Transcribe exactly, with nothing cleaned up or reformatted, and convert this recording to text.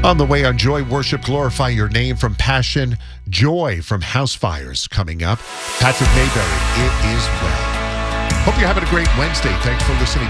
On the way on Joy Worship, Glorify Your Name from Passion, Joy from House Fires coming up. Patrick Mayberry, It Is Well. Hope you're having a great Wednesday. Thanks for listening.